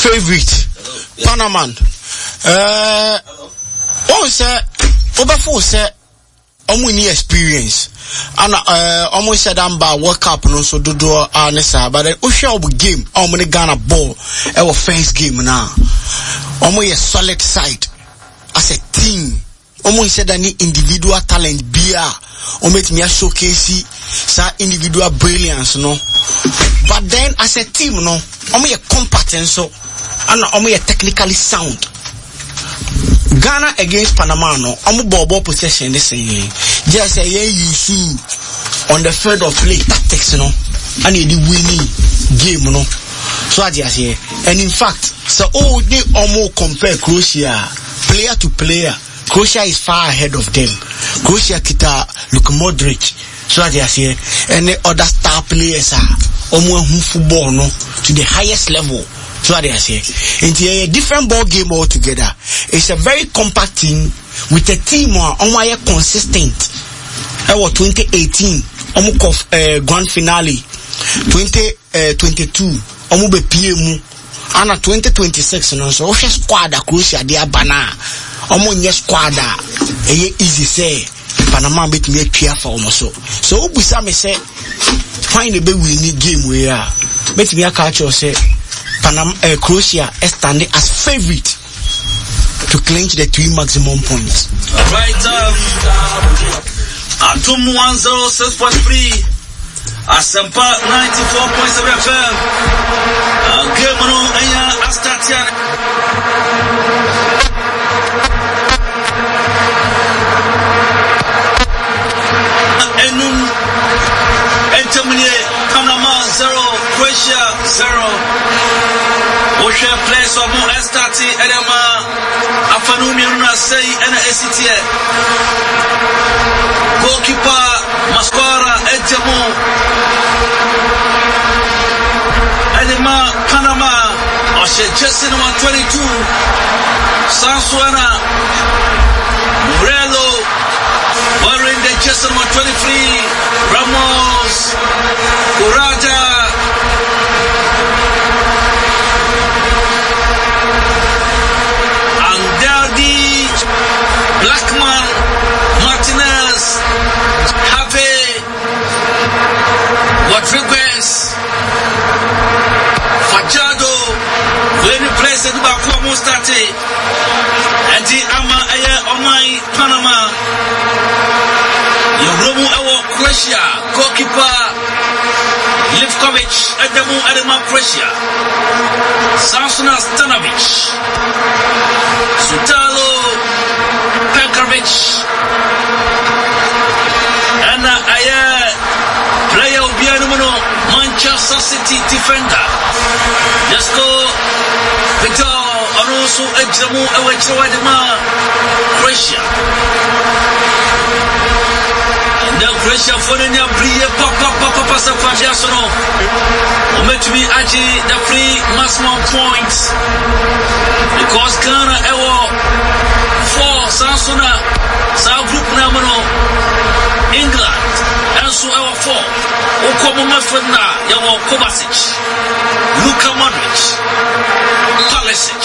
favorite. Panaman. What say? Obafo say, any experience. And almost said I'm about World Cup no so do Anessa, but we shall be game. Many Ghana ball. Our fence game now. Almost a solid side as a team. Almost said any individual talent beer. Almost me a showcase sa individual brilliance no. But then as a team no, almost a competence so and almost a technically sound. Ghana against Panama no, ball possession this just say you on the field of play tactics no, and the winning game no. So I just say, and in fact, so they almost compare Croatia player to player. Croatia is far ahead of them. Croatia kita Luka Modric. So I just say, and the other star players are almost football no to the highest level. So what they say, it's a different ball game altogether. It's a very compact team with a team on consistent. Our 2018, grand finale, 2022, be PMU, and 2026. No, so squad Croatia they are banana. Squad easy say Panama beat me for almost so. So we say find a big winning game we are. Bet me a catch or say. Croatia is standing as favorite to clinch the 3 maximum points. Alright, Atum 106.3, Asampa 94.7 FM, Germano, Aya, Astatian. Enum, Entomine, Panama 0, Croatia 0. Osha place of more Estati Edema Afanumi Runa say and ACT goalkeeper Masquara Edemo Edema Panama Osha Justin 122 Sansuana Morello wearing the Justin 123 Ramos Uraja Blackman, Martinez, Harvey, Rodriguez, Fajado, when you place the Dubaku Mustati, and the Ama Aya Omai Panama, Yorumu Ewo Croatia, goalkeeper Livkovic, Edemu Edema Croatia, Samsona Stanovic, Sutalo, Penkovic, and player of Bianuno, Manchester City defender. Let's go, Victor, and also Ejamu, Ewajawadima, Croatia. And now Croatia for the Bria, Papa, Safajasono. Met me at the free maximum points because Ghana Ewo. Sansona, South Group Namano, England, and so our 4. Okomoma Fredna, Yawo Kovacic, Luka Modric, Pulisic.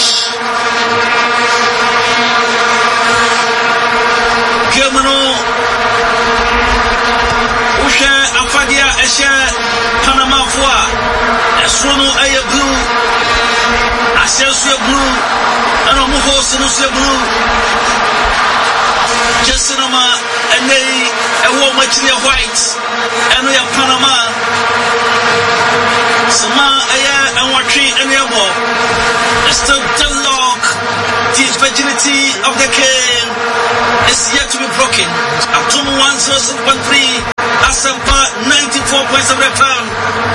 Germano, Usha, Afadia, Esha, Panama Foa, Esrono Aya Blue, Ascensia Blue, and Omuho Sinusia Blue. Cinema and they a woman white and we are Panama. Sama aya and what tree and we are more. Still deadlock. The virginity of the king is yet to be broken. Atum 106.3 Asampa 94.7 FM.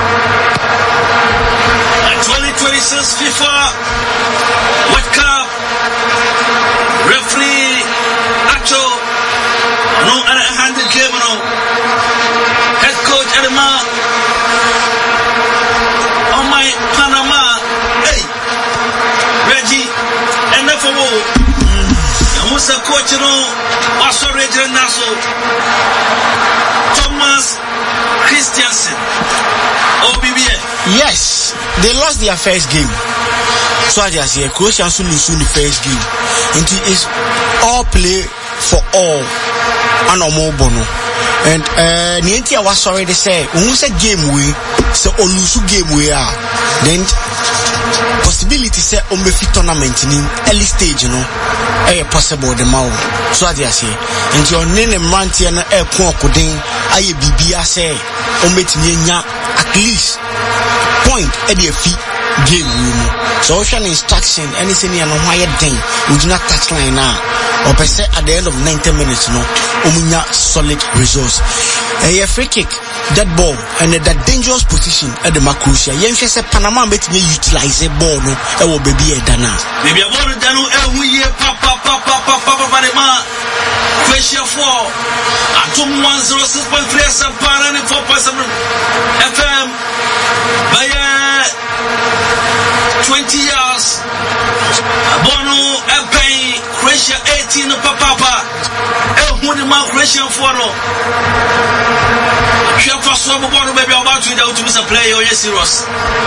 2026 FIFA World Cup referee Acho no handed game no head coach Edema on my Panama hey Reggie and for and who's the coach no also Reggie Naso Thomas Christiansen OBBA. Yes, they lost their first game. So I just say Croatia should lose the first game. And it is all play for all and more bono. And Nientia was sorry to say, when we say game we, so Olusu game we are, then possibility say on the fit tournament in early stage, you know, possible the mouth. So I just say, and your name and Mantiana air coding, I BBA say, on at least point at the feet game room. So ocean instruction, anything you know why thing, we do not touch line now. Or per se at the end of 90 minutes, no, umunya solid results. A free kick, that ball, and that dangerous position at the Macrucia. Yen say Panama met me utilize a ball, no, will be a dana. Maybe a ball dano every year, papa, Croatia 4, Atom 106.3 and 4.7 FM. By 20 years, Bono, Epe, Croatia 18, Papa, Croatia 4. Maybe about to be a player, or yes, serious.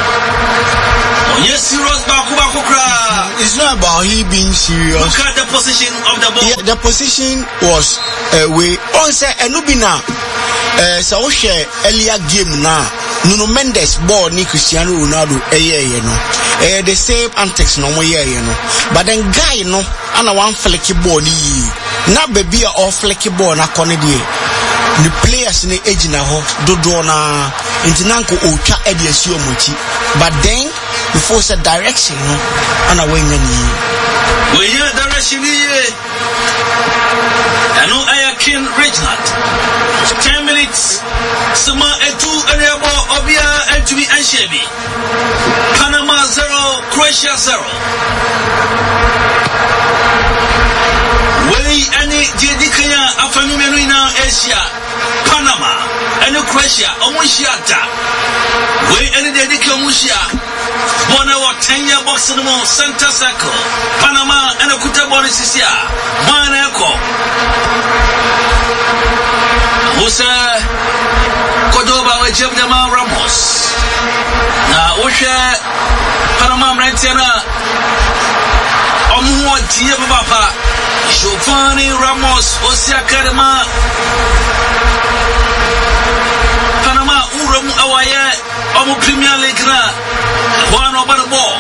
Yes, serious, it's not about he being serious. Look at the position of the ball. Yeah, the position was way on say Enubina. So share earlier game now. Nuno Mendes ball ni Cristiano Ronaldo the same antics no more but then guy no and one flecky ball ni na baby or flecky ball na konedi the players ni age na ho dodo na intinanko ocha ediasi omochi but then before said direction no and away we hear direction I know I can Reginald 10 minutes Sama etu enebo obia entumi anshebi Panama 0 Croatia 0 Wei any jedikanya afanu menu ina Asia Panama and Croatia omushiata Wei any dedikanya omushia Bona wa 10-year box in the center circle Panama and Kuta Borisisia Maneko Musa Cordoba with Jebdema Ramos. Now, Usha Panama Rentiana Omwa Diabapa Giovanni Ramos Osia Kadema Panama Urum Awaye Omu Premier League one over the ball.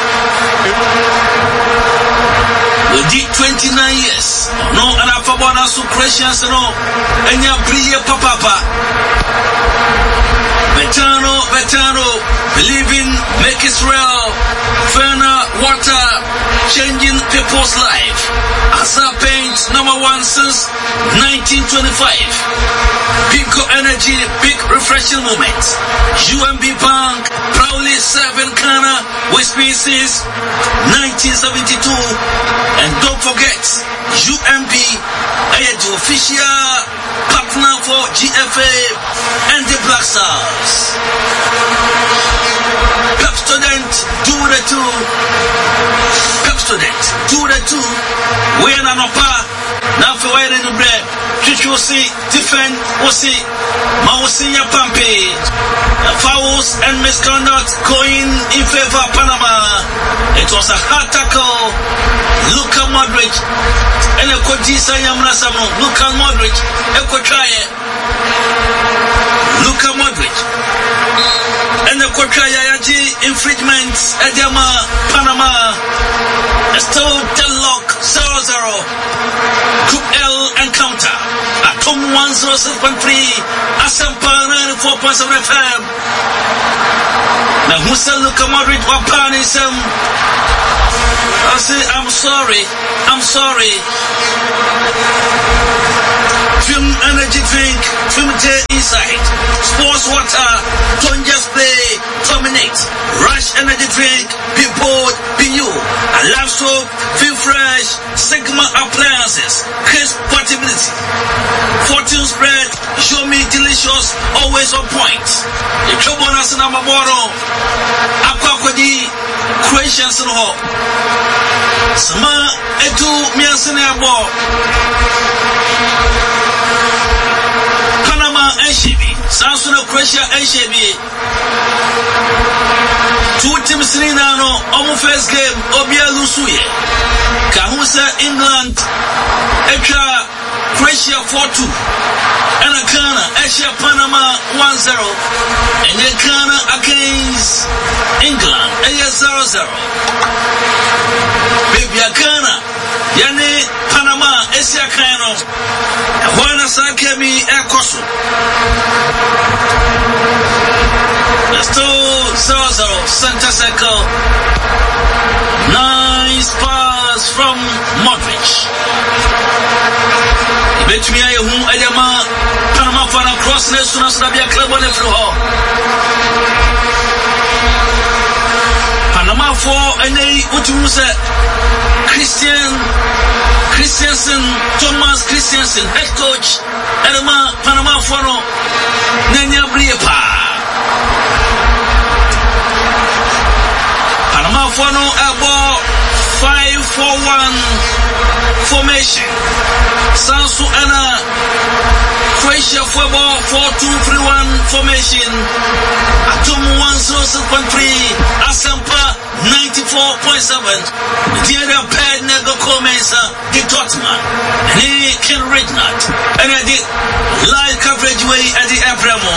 We did 29 years. No, and I forgot us to Christians and all. And you brilliant papa. Vetano, believe in, make Israel, Ferner, water, changing people's life. Asa Paint, #1 since 1925. Pico Energy, big refreshing moment. UMB Bank, proudly serving Ghana with species 1972. And don't forget, UMB, the official partner for GFA and the Black Stars. Pep student, do the two. Pep student, do the two. We are not now for where in the bread. You see, defend, or see, Mausinya Pampi. Fouls and misconduct going in favor of Panama. It was a hard tackle. Luka Modric and a Kodisa Yamnasamo. Luka Modric, Eko try it. Luka Modric and the Kotrayaji infringements at Yama Panama. Still deadlock 0-0. Group L encounter. Atom 106.3 Asampa 94.7 FM. Now who said Luka Modric Wapanism? I say I'm sorry. Film energy drink, film J inside. Sports water, don't just play, dominate. Rush energy drink, be bold, be you. A live soap, feel fresh. Sigma appliances, crisp portability. Fortune spread, show me delicious, always on point. The trouble us in our bottle. Aquaquadi, Croatians in hope. Sama etu miasene abo. Panama and Shibi, Samsung of Croatia and Shibi. Two teams in no almost first game Obia Lusuye Kahusa England Echa Croatia 4-2 and a Ghana Asia Panama 1-0 and then Ghana against England 0-0 baby Ghana Yani Panama Asia Kano Juana Sakemi Ekosu Still 0-0 center circle. Nice pass from Modric. Between whom Ayama Panama for a cross as soon as the club on the floor. Panama for any Utumusa Christiansen, Thomas Christiansen, head coach, Edema Panama for Nanya Briepa. Panama for no about 5-4-1 formation. Sansu Anna Croatia football 4-2-3-1 formation. Atom 106.3 Asampa 94.7. The other pad Nego Comensa the Tottenham. And he can read not. And I did live coverage way at the Abramo.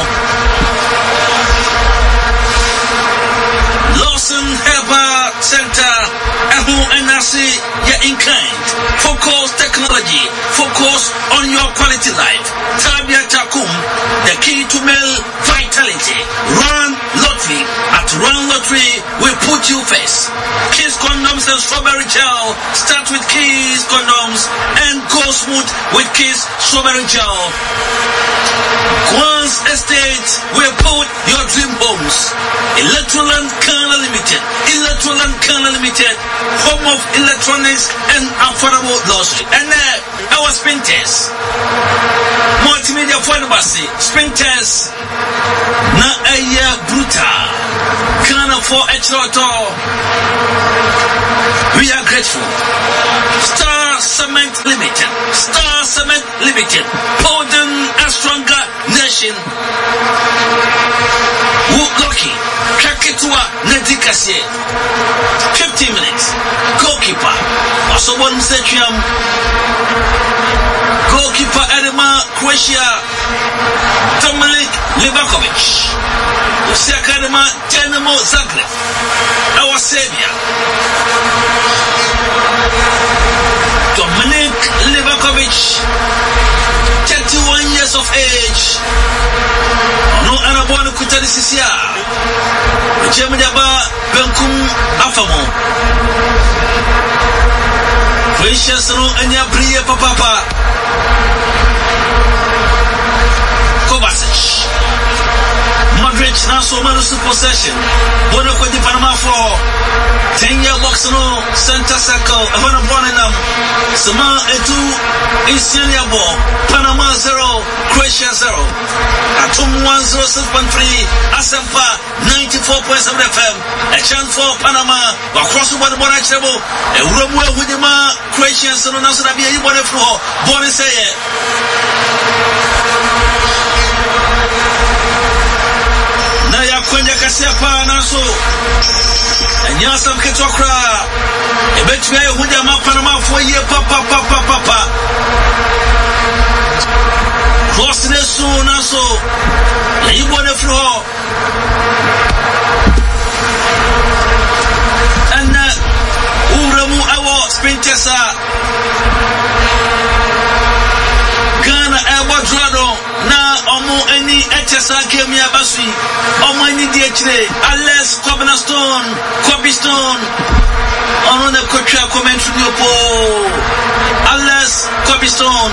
Lawson Herbert Center, Ahu Nasi, you're in kind. Focus technology, focus on your quality life. Tabia Takum, the key to male vitality. Run Lottery. At Run Lottery, we put you first. Kiss condoms and strawberry gel. Start with Kiss condoms and go smooth with Kiss strawberry gel. Quans Estate, we put your dream homes. Electroland Canada Limited. Electroland Canada Limited. Home of electronics and affordable luxury. And our Sprinters. Multimedia Pharmacy. Sprinters. Na Aya Bruta. Canada for Etroto. We are grateful. Star Cement Limited. Star Cement Limited. Potent and stronger nation. Lucky. Kaketua Nedikase 50 minutes. Goalkeeper. Also one Zetrium. Goalkeeper Edema Croatia Dominik Livakovic. Academy Dynamo Zagreb. Our savior. Dominik Livakovic 31 years of age. No anabona kutani sisia. Jemjaba Benkum Afamo. Precious no anya bria papa. Kovacic. Modric now so much possession. Bono kwa di Panama for 10-year box no center circle. Avana Bonenam. Sama etu Insiania ball. Panama 0, Croatia 0. Atom 106.3 Asampa 94.7 FM. A chance for Panama. Across the border channel. A room where with the Croatian so now so that be a one floor. Born say it. Kwenye kasia pa naso Nyasa mketu wakra Ebetu ya huja Panama for ye papa Cross nesu naso Ya ibo ne floor Anna Uramu awo Sprintesa Ghana Ebo Drado Na omo eni etesa kemi abasui omo eni diechire Alex Kobe Stone ono ne kotra commentary opo Alex Kobe Stone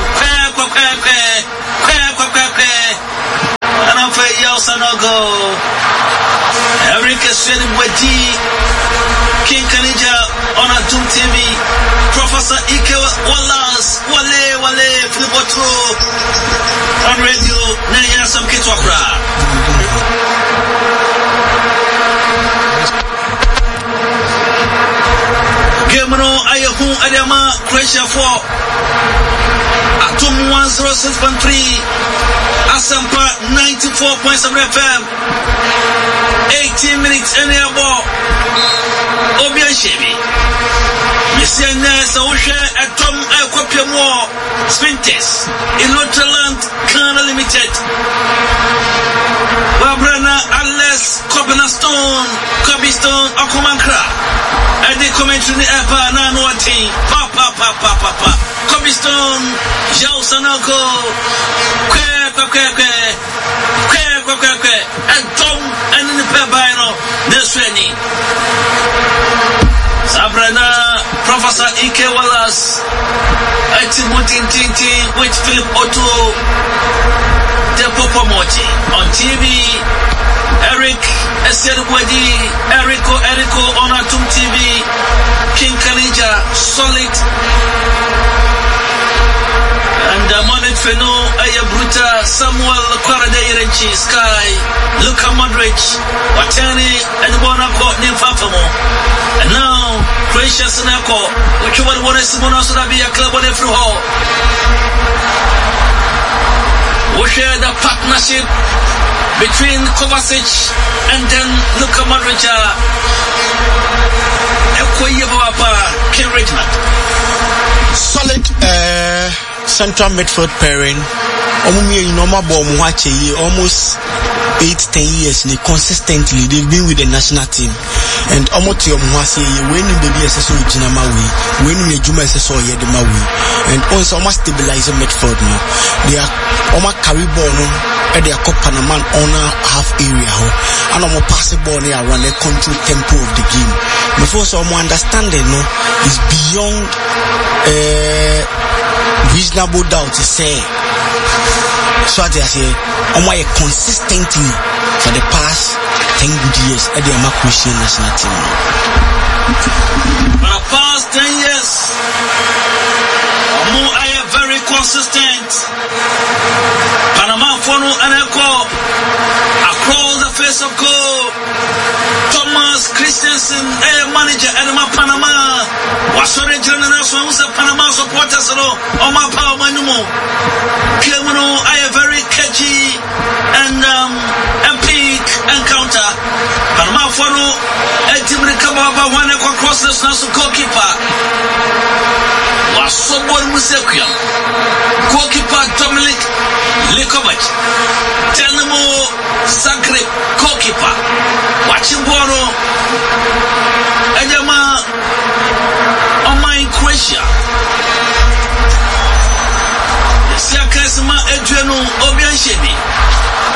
kwe and I'm for years and ago Enrique Swedi King Kanija on a Doom TV Professor Ike Wallace Wale Filiboto on radio Naya Sam Kitwakra Gemino Ayahu Adama Croatia 4 Atom 106.3 Asampa 94.7 FM 18 minutes in the ball TV. Messianes Osha at Tom Aquapimo Spintes in Lotterland Colonel Limited. Wabrana Alice Cobinastone, Cobistone, Okumankra. And the commentary Epa Nanuati, Papa, Cobistone, Joe Sanoko, and Tom and the Pebino, Nesreni. Sabrina, Professor Ike Wallace, Timothy Tinti with Philip Otto, the Popomochi on TV, Eric Eserwadi, Erico on Atum TV, King Kanija, Solid, and Monet Feno, Aya Bruta, Samuel Kwarade Irenchi, Sky, Luka Modric, Watani, and Bonako Nifafamo. And now, Croatia Sinako, which one wanted Simona Surabi, a club on the floor. We share the partnership between Kovacic and then Luka Modric. Solid central midfield pairing. Almost 8-10 years consistently they've been with the national team, and almost when baby SSO Jinamawi, when Juma SSO Yedemawi, and also almost stabilize midfield now. They are almost carry ball at their Panama on half area, and almost pass the ball around the control tempo of the game. Before some understanding is beyond reasonable doubt to say. So I say, consistently for the past 10 good years at the Croatian national team. For the past 10 years, I am very consistent. Panama Fono and Echo across the face of goal. Thomas Christensen, manager at Panama, was so international who's a Panama supporter, so on my power manumo. I am very catchy and epic encounter. Panama Fono, a team recover one across the national goalkeeper. Was so born Musekium. Goalkeeper Dominic Likovac. Tell them all.